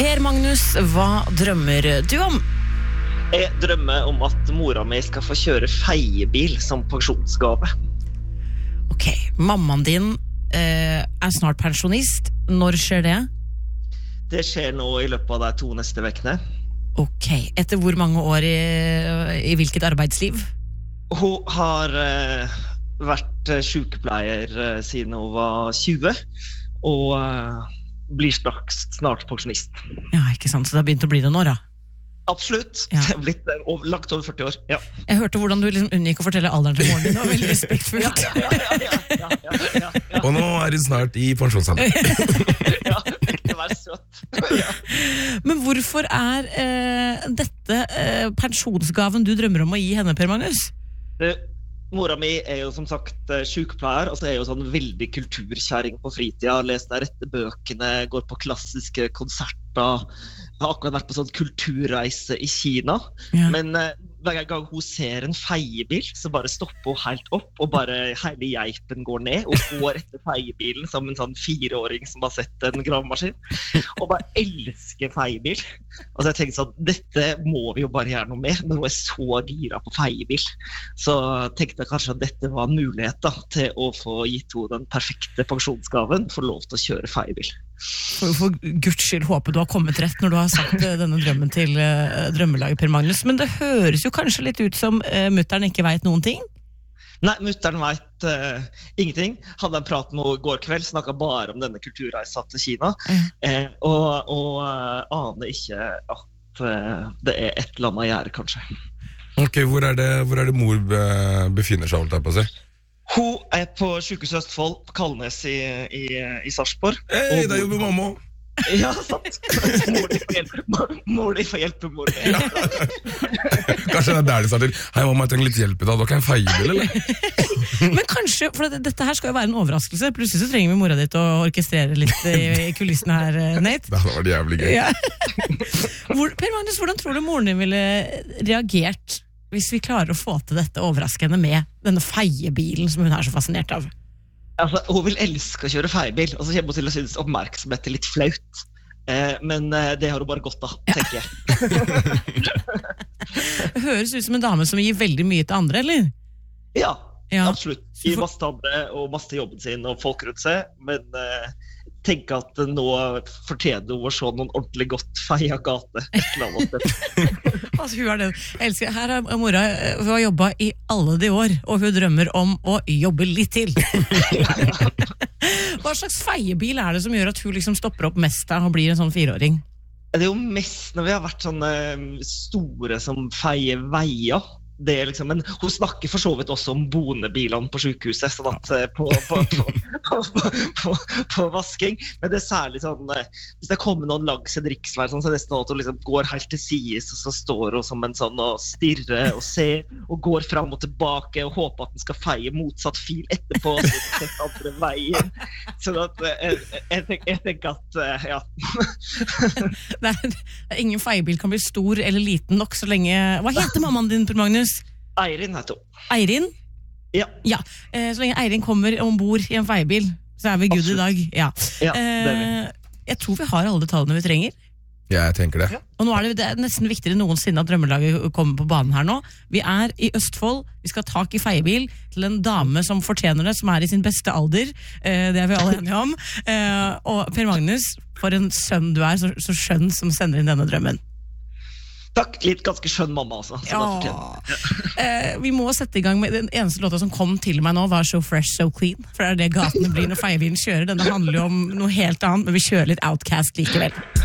Per Magnus, hva drømmer du om? Jeg drømmer om at mora mi skal få kjøre feiebil som pensjonsgave. Ok, mammaen din snart pensjonist. Når skjer det? Det skjer nå i løpet av de 2 neste vekene. Ok, etter hvor mange år i hvilket arbeidsliv? Hun har vært sykepleier siden hun var 20, og blir snart pensjonist. Ja, ikke sant, så det har begynt å bli det nå da? Absolutt, ja. Det har blitt lagt over 40 år, ja. Jeg hørte hvordan du liksom unngikk å fortelle alderen til moren din, det var veldig respektfullt. Ja. Og nå er hun snart i pensjonsalder. Ja, det var søtt. Ja. Men hvorfor dette pensjonsgaven du drømmer om å gi henne, Per Magnus? Mora mi er jo som sagt sykepleier, og så er jo sånn veldig kulturkjæring på fritida, leser de rette bøkene, går på klassiske konserter. Jeg har akkurat vært på sånn kulturreise i Kina, men hver gang hun ser en feiebil, så bare stopper hun helt opp, og bare hele geipen går ned, og går etter feiebilen som en sånn 4-åring som har sett en gravemaskin, og bare elsker feiebil. Og så jeg tenkte sånn, dette må vi jo bare gjøre noe med, men hun er så gira på feiebil. Så tenkte jeg kanskje at dette var en mulighet da, til å få gitt henne den perfekte pensjonsgaven, for lov til å kjøre feiebil. For Guds skyld håper du har kommet rett når du har sagt denne drømmen til drømmelaget, Per Magnus. Men det høres jo kanskje litt ut som mutteren ikke vet noen ting? Nei, mutteren vet ingenting. Hadde en prat med henne i går kveld, snakket bare om denne kulturreisa til Kina, og aner ikke at det er et eller annet å gjøre, kanskje. Ok, hvor er det mor befinner seg, holdt jeg på å si? Hun er på Sykehuset Østfold, på Kalnes i Sarpsborg. Hei, der jobber mamma. Ja, sant. Mor di får hjelpe mor di. Ja. Kanskje det er der de sa til. Hei, mamma, jeg trenger litt hjelp i dag. Da kan jeg feiebil, eller? Men kanskje, for dette her skal jo være en overraskelse. Plutselig så trenger vi mora ditt å orkestrere litt i kulissene her, Nate. Det var jævlig gøy. Ja. Per Magnus, hvordan tror du moren din ville reagert hvis vi klarer å få til dette overraskende med denne feiebilen som hun er så fascinert av? Altså, hun vil elske å kjøre feiebil, og så kommer hun til å synes oppmerksomhet er litt flaut. Men det har hun bare godt av, tenker jeg. Det høres ut som en dame som gir veldig mye til andre, eller? Ja, absolutt. Gir masse til andre og masse til jobben sin og folk rundt seg, men tenker at nå fortjener hun å se noen ordentlig godt feia gate et eller annet sted. Altså, hun er den. Jeg elsker. Her er mora, hun har jobbet i alle de år, og hun drømmer om å jobbe litt til. Hva slags feiebil er det som gjør at hun liksom stopper opp mest da og blir en sånn 4-åring? Det er jo mest når vi har vært sånne store som feier veier. Det er liksom, men hun snakker for så vidt også om bonebilene på sykehuset, sånn at på vasking, men det er særlig sånn, hvis det kommer noen langs en riksvei, sånn, så er det sånn at hun liksom går helt til sides, og så står hun som en sånn og stirrer og ser, og går frem og tilbake, og håper at den skal feie motsatt fil etterpå, så det er andre veien. Sånn at jeg tenker at, ja. Det er ingen feiebil kan bli stor eller liten nok så lenge. Hva heter mammaen din, Per Magnus? Eirin heter hun. Eirin? Ja. Ja, så lenge Eirin kommer ombord i en feiebil, så er vi good i dag. Ja, det er vi. Jeg tror vi har alle detaljene vi trenger. Ja, jeg tenker det. Og nå det er nesten viktigere noensinne at drømmelaget kommer på banen her nå. Vi er i Østfold, vi skal ha tak i feiebil til en dame som fortjener det, som er i sin beste alder. Det er vi alle enige om. Og Per Magnus, for en sønn du er, så skjønn som sender inn denne drømmen. Takk, litt ganske skjønn mamma altså. Vi må sette i gang med den eneste låta som kom til meg nå var So Fresh, So Clean. For det er det gatene blir når feiebilen kjører. Denne handler jo om noe helt annet, men vi kjører litt Outcast likevel.